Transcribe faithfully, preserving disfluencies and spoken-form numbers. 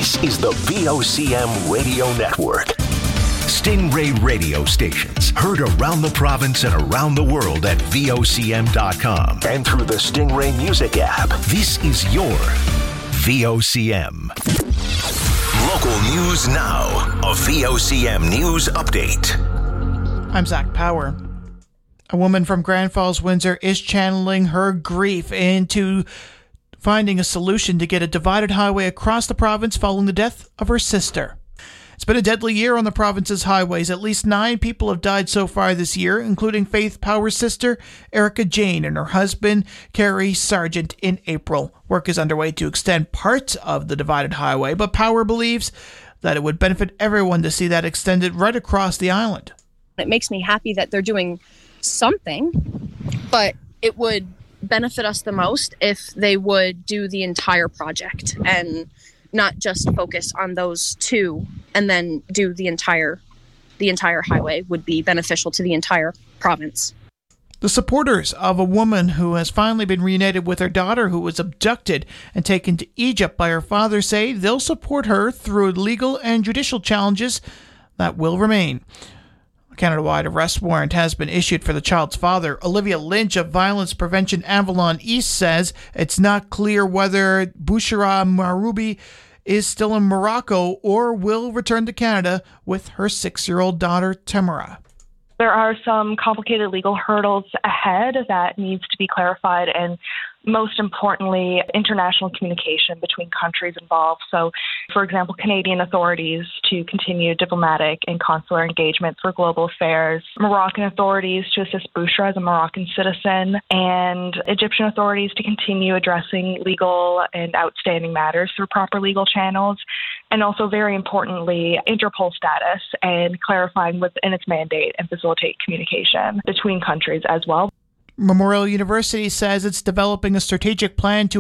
This is the V O C M Radio Network. Stingray radio stations heard around the province and around the world at V O C M dot com and through the Stingray Music app. This is your V O C M. Local news now. A V O C M News Update. I'm Zach Power. A woman from Grand Falls, Windsor is channeling her grief into finding a solution to get a divided highway across the province following the death of her sister. It's been a deadly year on the province's highways. At least nine people have died so far this year, including Faith Power's sister, Erica Jane, and her husband, Kerry Sargent, in April. Work is underway to extend parts of the divided highway, but Power believes that it would benefit everyone to see that extended right across the island. It makes me happy that they're doing something, but it would benefit us the most if they would do the entire project and not just focus on those two and then do the entire the entire highway would be beneficial to the entire province. The supporters of a woman who has finally been reunited with her daughter who was abducted and taken to Egypt by her father say they'll support her through legal and judicial challenges that will remain. A Canada-wide arrest warrant has been issued for the child's father. Olivia Lynch of Violence Prevention Avalon East says it's not clear whether Bouchra Maroubi is still in Morocco or will return to Canada with her six-year-old daughter, Tamara. There are some complicated legal hurdles ahead that needs to be clarified, and most importantly, international communication between countries involved. So, for example, Canadian authorities to continue diplomatic and consular engagement for global affairs, Moroccan authorities to assist Bouchra as a Moroccan citizen, and Egyptian authorities to continue addressing legal and outstanding matters through proper legal channels, and also, very importantly, Interpol status and clarifying within its mandate and facilitate communication between countries as well. Memorial University says it's developing a strategic plan to